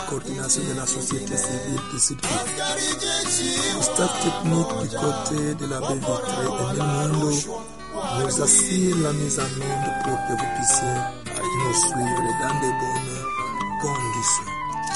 coordination de la société civile du Sud-Kivu. Le staff technique du côté de la baie vitrée Emile Mundo nous assure la mise en onde pour que vous puissiez nous suivre dans de bonnes conditions.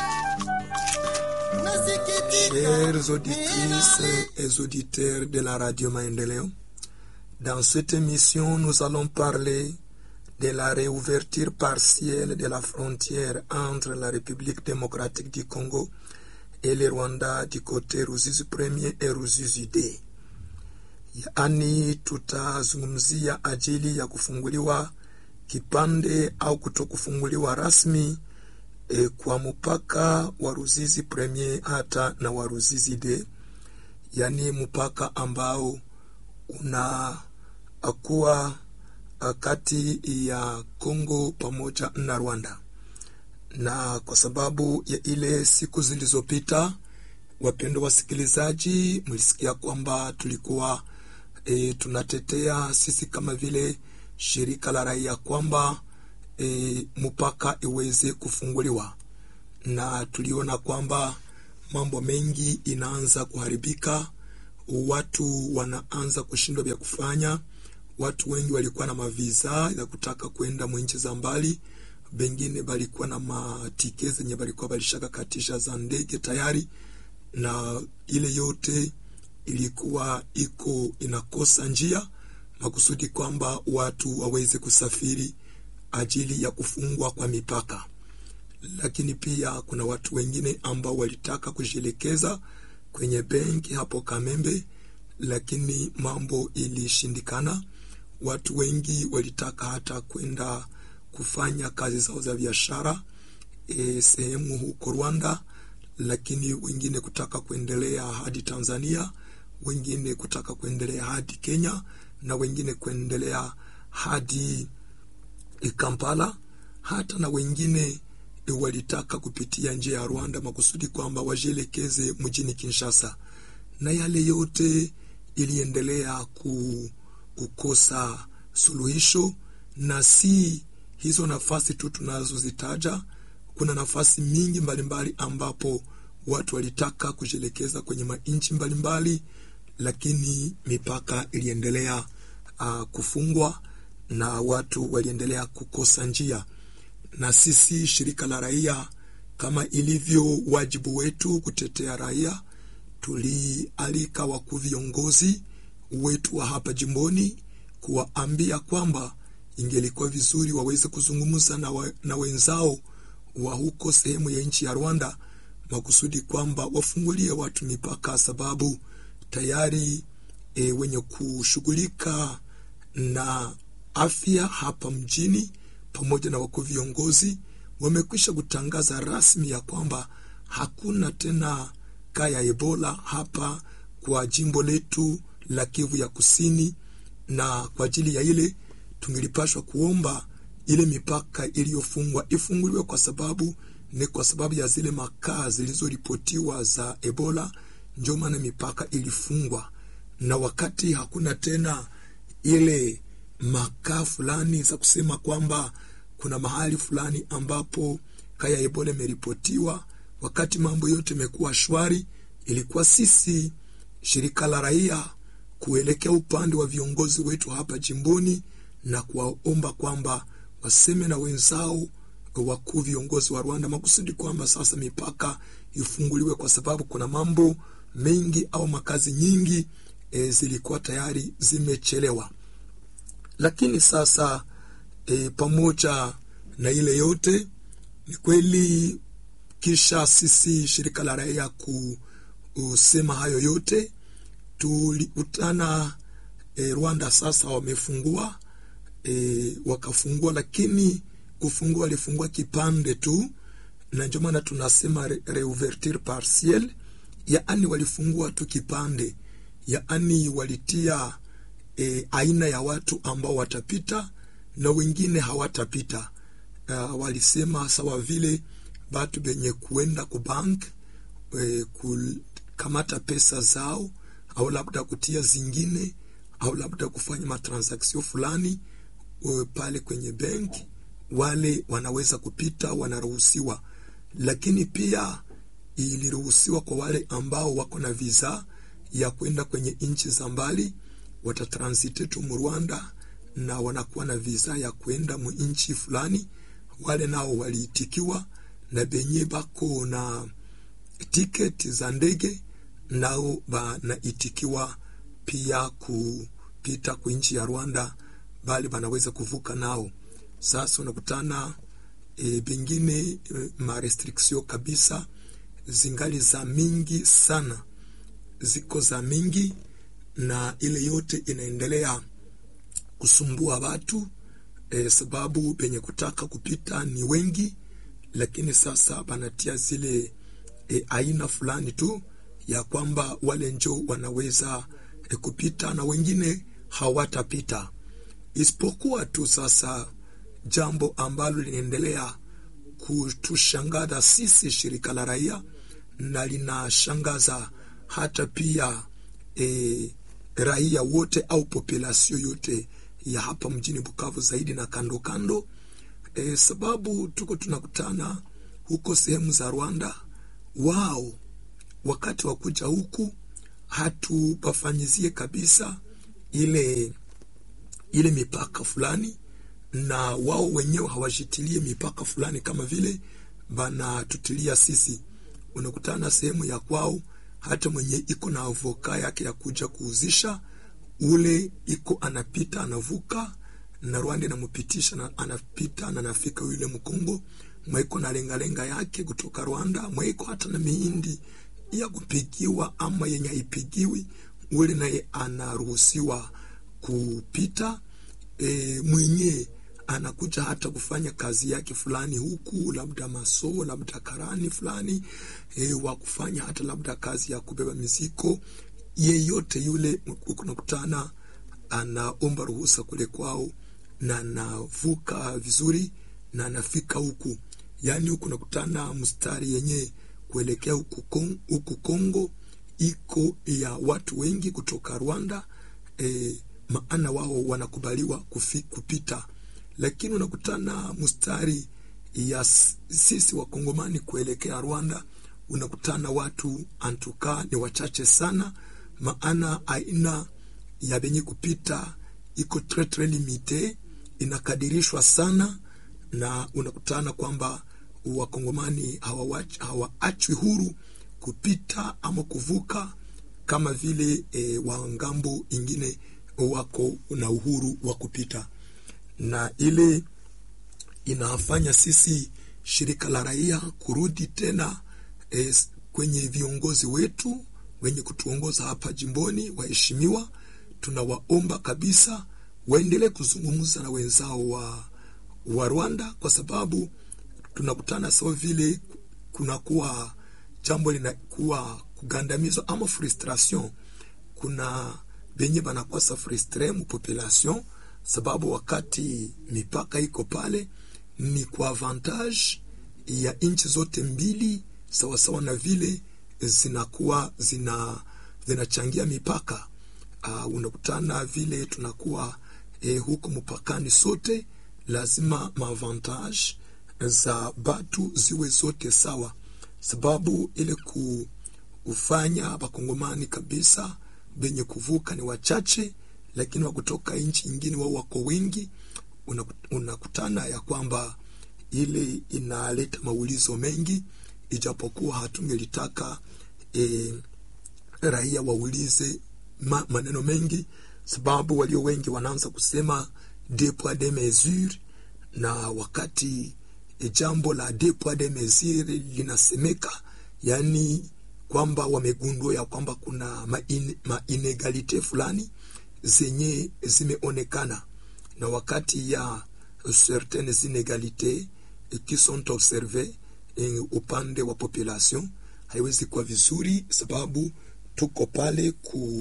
Chers auditrices et auditeurs de la radio Maendeleo, dans cette émission, nous allons parler de la réouverture partielle de la frontière entre la République démocratique du Congo et le Rwanda du côté Ruzizi 1 et Ruzizi 2. Yaani tutazungumzia ajili ya kufunguliwa kipande au kutokufunguliwa rasmi kwa mpaka wa Ruzizi 1 hata na wa Ruzizi 2, yaani mpaka ambao unakuwa kati ya Kongo pamoja na Rwanda. Na kwa sababu ya ile siku zilizopita, wapendwa wasikilizaji, mlisikia kwamba tulikuwa tunatetea sisi kama vile shirika la raia kwamba mpaka iweze kufunguliwa, na tuliona kwamba mambo mengi inaanza kuharibika, watu wanaanza kushindwa vya kufanya. Watu wengi walikuwa na maviza ya kutaka kwenda nchi za mbali, bengine balikuwa na matike zenye balikuwa balishaka katisha za ndege tayari, na ile yote ilikuwa inakosa njia makusudi kwamba watu waweze kusafiri ajili ya kufungwa kwa mipaka. Lakini pia kuna watu wengine ambao walitaka kujielekeza kwenye benki hapo Kamembe, lakini mambo ilishindikana. Watu wengi walitaka hata kwenda kufanya kazi zao za biashara sehemu huko Rwanda, lakini wengine kutaka kuendelea hadi Tanzania, wengine kutaka kuendelea hadi Kenya, na wengine kuendelea hadi Kampala, hata na wengine walitaka kupitia njia ya Rwanda makusudi kwamba wajielekeze mjini Kinshasa. Na yale yote iliendelea kukosa suluhisho, na si hizo nafasi tu tunazozitaja. Kuna nafasi mingi mbalimbali ambapo watu walitaka kujielekeza kwenye nchi mbalimbali, lakini mipaka iliendelea kufungwa na watu waliendelea kukosa njia. Na sisi shirika la raia, kama ilivyo wajibu wetu kutetea raia, tulialika wakuu viongozi wetu wa hapa jimboni kuwaambia kwamba ingelikuwa vizuri waweze kuzungumza na wenzao wa huko sehemu ya nchi ya Rwanda makusudi kwamba wafungulie watu mipaka, sababu tayari wenye kushughulika na afya hapa mjini pamoja na wakuu viongozi wamekwisha kutangaza rasmi ya kwamba hakuna tena kaya Ebola hapa kwa jimbo letu la Kivu ya Kusini. Na kwa ajili ya ile tungelipashwa kuomba ile mipaka iliyofungwa ifunguliwe, kwa sababu ya zile makaa zilizoripotiwa za Ebola, ndio maana mipaka ilifungwa. Na wakati hakuna tena ile makaa fulani za kusema kwamba kuna mahali fulani ambapo kaya Ebola imeripotiwa, wakati mambo yote yamekuwa shwari, ilikuwa sisi shirika la raia kuelekea upande wa viongozi wetu hapa jimboni na kuwaomba kwamba waseme na wenzao wakuu viongozi wa Rwanda makusudi kwamba sasa mipaka ifunguliwe, kwa sababu kuna mambo mengi au makazi nyingi zilikuwa tayari zimechelewa. Lakini sasa pamoja na ile yote, ni kweli kisha sisi shirika la raia kusema hayo yote, tulikutana Rwanda sasa wamefungua wakafungua, lakini kufungua walifungua kipande tu, na ndio maana tunasema réouverture partielle, yaani walifungua tu kipande, yaani walitia aina ya watu ambao watapita na wengine hawatapita. Walisema sawa vile batu benye kuenda kubank kukamata pesa zao, au labda kutia zingine, au labda kufanya matransaksio fulani pale kwenye benki, wale wanaweza kupita, wanaruhusiwa. lakini pia iliruhusiwa kwa wale ambao wako na visa ya kwenda kwenye nchi za mbali, watatransite tu mu Rwanda na wanakuwa na visa ya kwenda mu nchi fulani. Wale nao waliitikiwa, na benye bako na tiketi za ndege nao banaitikiwa pia kupita kwa nchi ya Rwanda, bali banaweza kuvuka nao. Sasa unakutana bengine ma restriction kabisa zingali za mingi sana, ziko za mingi, na ile yote inaendelea kusumbua watu sababu benye kutaka kupita ni wengi, lakini sasa banatia zile aina fulani tu ya kwamba wale njo wanaweza kupita na wengine hawatapita. Isipokuwa tu sasa jambo ambalo linaendelea kutushangaza sisi shirika la raia, na linashangaza hata pia raia wote au population yote ya hapa mjini Bukavu zaidi na kando kando, sababu tuko tunakutana huko sehemu za Rwanda. Wao wakati wa kuja huku hatupafanyizie kabisa ile mipaka fulani, na wao wenyewe hawajitilie mipaka fulani kama vile bana tutilia sisi. Unakutana sehemu ya kwao, hata mwenye iko na avoka yake ya kuja kuuzisha, ule iko anapita anavuka na Rwanda inamupitisha na anapita na anafika yule Mkongo, mweko na lenga yake kutoka Rwanda, mweko hata na miindi ya kupigiwa ama yenye haipigiwi, ule naye anaruhusiwa kupita. Mwenye anakuja hata kufanya kazi yake fulani huku, labda maso, labda karani fulani, wa kufanya hata labda kazi ya kubeba miziko, yeyote yule unakutana anaomba ruhusa kule kwao na anavuka vizuri na anafika huku. Yani huku nakutana mstari yenye kuelekea huku Kongo iko ya watu wengi kutoka Rwanda, maana wao wanakubaliwa kupita, lakini unakutana mstari ya sisi wa Kongomani kuelekea Rwanda, unakutana watu antuka ni wachache sana, maana aina ya benye kupita iko très limité, inakadirishwa sana, na unakutana kwamba Wakongomani hawaachwi huru kupita ama kuvuka kama vile wangambo ingine wako na uhuru wa kupita. Na ile inafanya sisi shirika la raia kurudi tena kwenye viongozi wetu wenye kutuongoza hapa jimboni, waheshimiwa, tunawaomba kabisa waendelee kuzungumza na wenzao wa Rwanda, kwa sababu tunakutana sawa vile kunakuwa jambo linakuwa kugandamizwa ama frustration. Kuna benye banakosa frustre mu population, sababu wakati mipaka iko pale ni kwa avantage ya nchi zote mbili, sawa sawa na vile zinakuwa zinachangia mipaka. Unakutana vile tunakuwa huko mpakani sote, lazima maavantage za batu ziwe zote sawa, sababu ile kufanya bakongomani kabisa benye kuvuka ni wachache, lakini wa kutoka nchi nyingine wao wako wengi. Unakutana ya kwamba ile inaleta maulizo mengi, ijapokuwa hatungelitaka raia waulize maneno mengi, sababu walio wengi wanaanza kusema deux poids deux mesures, na wakati jambo la deux poids deux mesures linasemeka, yani kwamba wamegundua ya kwamba kuna inegalite fulani zenye zimeonekana, na wakati ya certaines inégalités qui sont observées upande wa population, haiwezi kuwa vizuri, sababu tuko pale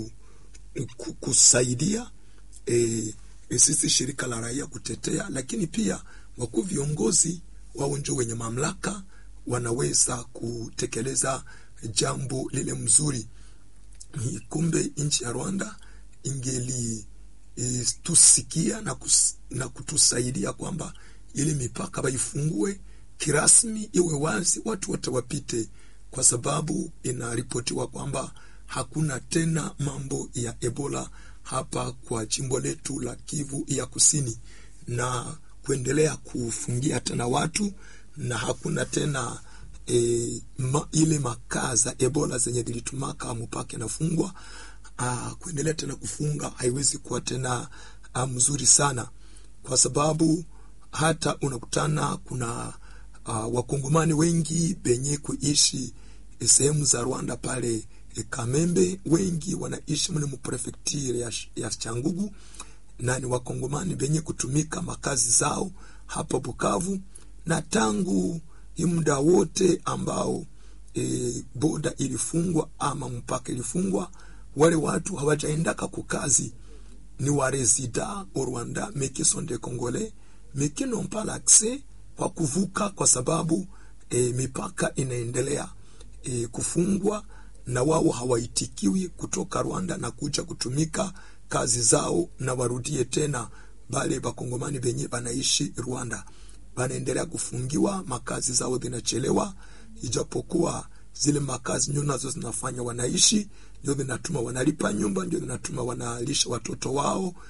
kusaidia sisi shirika la raia kutetea, lakini pia wakuu viongozi wao ndio wenye mamlaka, wanaweza kutekeleza jambo lile mzuri. Kumbe nchi ya Rwanda ingeli tusikia na kutusaidia kwamba ile mipaka baifungue kirasmi iwe wazi, watu wote wapite, kwa sababu inaripotiwa kwamba hakuna tena mambo ya Ebola hapa kwa jimbo letu la Kivu ya Kusini, na kuendelea kufungia tena watu, na hakuna tena ile makaa za Ebola zenye zilitumaka mpaka nafungwa. Kuendelea tena kufunga haiwezi kuwa tena mzuri sana, kwa sababu hata unakutana kuna wakongomani wengi benye kuishi sehemu za Rwanda pale Kamembe, wengi wanaishi mle mprefecture ya Changugu, na ni wakongomani benye kutumika makazi zao hapa Bukavu. Na tangu muda wote ambao boda ilifungwa ama mpaka ilifungwa, wale watu hawajaendaka kukazi, ni wa resida au Rwanda mais qui sont des Congolais mais qui n'ont pas l'accès kwa kuvuka, kwa sababu mipaka inaendelea kufungwa, na wao hawaitikiwi kutoka Rwanda na kuja kutumika kazi zao na warudie tena. Bale bakongomani benye banaishi Rwanda banaendelea kufungiwa, makazi zao zinachelewa, ijapokuwa zile makazi ndio nazo zinafanya wanaishi, ndio zinatuma wanalipa nyumba, ndio zinatuma wanalisha watoto wao,